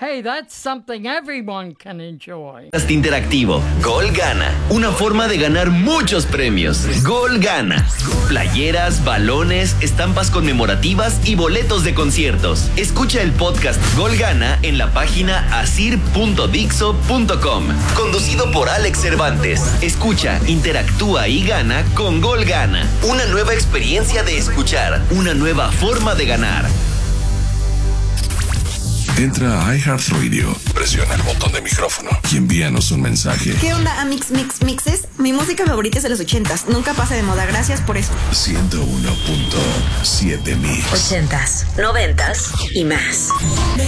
Hey, that's something everyone can enjoy. Interactivo. Gol Gana. Una forma de ganar muchos premios. Gol Gana. Playeras, balones, estampas conmemorativas y boletos de conciertos. Escucha el podcast Gol Gana en la página asir.dixo.com. Conducido por Alex Cervantes. Escucha, interactúa y gana con Gol Gana. Una nueva experiencia de escuchar. Una nueva forma de ganar. Entra a iHeartRadio, presiona el botón de micrófono y envíanos un mensaje. ¿Qué onda, Mixes? Mi música favorita es de los 80s. Nunca pasa de moda. Gracias por eso. 101.7 Mix. 80s, 90s y más.